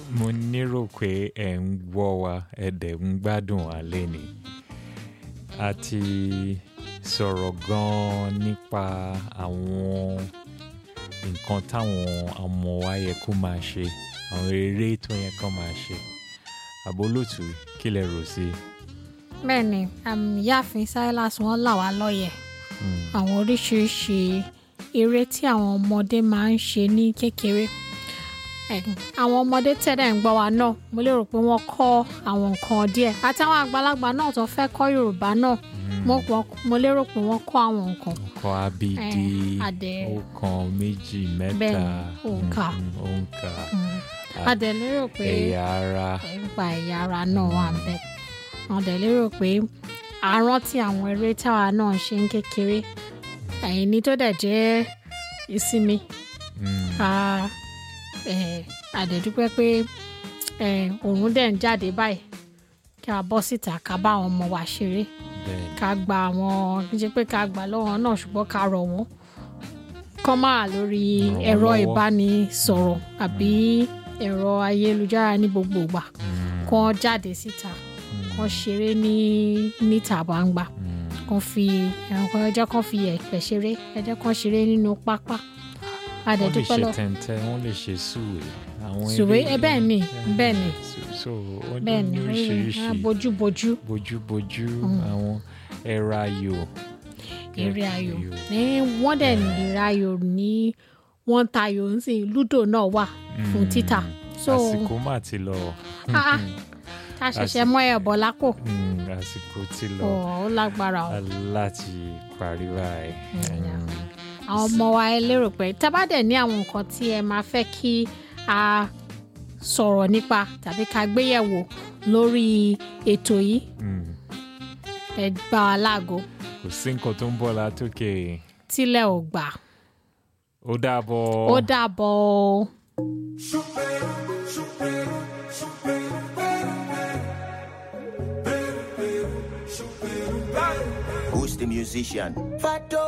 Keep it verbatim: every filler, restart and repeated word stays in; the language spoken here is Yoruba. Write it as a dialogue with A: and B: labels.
A: mo nírò pé ẹ̀ ń gbọ́ wa ẹ̀ dẹ̀ ń gbádùn wa lẹ́ni a ti sọ̀rọ̀ gan-an nípa àwọn nǹkan táwọn ọmọ wa yẹ kó máa ṣe àwọn eré tó yẹ kó máa ṣe àbólòtú kí lẹ rò sí.
B: bẹ́ẹ̀ ni ìyáàfin Silas wọ́n là wá lóye àwọn oríṣiríṣi eré tí àwọn ọmọdé máa ń ṣe ní kékeré àwọn ọmọdé tẹ́lẹ̀ ń gbọ́ wa náà mo lérò pé wọ́n kọ́ àwọn nǹkan díẹ̀ àti àwọn àgbàlagbà náà tó fẹ́ kọ́ Yorùbá náà mo lérò pé wọ́n kọ́ àwọn nǹkan.
A: kọ́ abidi ọ̀kan méjì mẹ́ta
B: òǹkà
A: òǹkà
B: a dẹ̀ lérò pé
A: ẹ̀yà ara
B: nípa ẹ̀yà ara náà wà bẹ́ẹ̀ a dẹ̀ lérò pé a rántí àwọn eré táwa náà ṣe ń kékeré ẹ̀yìn ní tó dẹ̀ jẹ́ ìsinmi a dẹ̀ dúpẹ́ pé òòrùn dẹ̀ ń jáde báyìí kí a bọ́ síta ká bá àwọn ọmọ wa ṣeré ká gba àwọn kí n ṣe pé ká gbà lọ́wọ́ náà ṣùgbọ́n ká rọ̀ wọ́n kọ́ máa lórí ẹ̀rọ ìbánisọ̀rọ̀ àbí ẹ̀rọ ayélujára ní gbogbo ìgbà kọ́ jáde síta kọ́ ṣeré ní níta gbangba kọ́ fi ẹ̀rọ ẹjẹ́ kọ́ fi ẹ̀pẹ̀ ṣeré ẹjẹ́ kọ́ ṣeré nínú pápá adẹ̀dúpẹ́ lọ.
A: wọ́n lè ṣe tẹ̀ǹtẹ̀ wọ́n lè ṣe sùwé.
B: sùwé bẹ́ẹ̀ ni bẹ́ẹ̀ ni
A: bẹ́ẹ̀ ni oríṣiríṣi
B: bójúbójú
A: bójúbójú àwọn ẹ̀rọ ayò.
B: eré ayò ní wọ́n dẹ̀ lè ra ayò ní wọ́n ta ayò ń sìn lúdò náà wà fún títà.
A: àsìkò mà ti lọ.
B: ká ṣẹ̀ṣẹ̀ mọ́ ẹ̀ bọ̀ lápò.
A: àsìkò ti lọ.
B: ó lágbára o.
A: láti parí báyìí.
B: àwọn ọmọ wa ẹ lérò pé tá bá dẹ̀ ní àwọn nǹkan tí ẹ máa fẹ́ kí a sọ̀rọ̀ nípa tàbí ká gbéyẹ̀wò lórí ètò yìí ẹ gbà wá láago.
A: kò sí nǹkan tó ń bọ̀ látòkè.
B: tílẹ̀ ò gbà.
A: ó dàbọ̀.
B: ó dàbọ̀.
C: Who's the musician? Fado.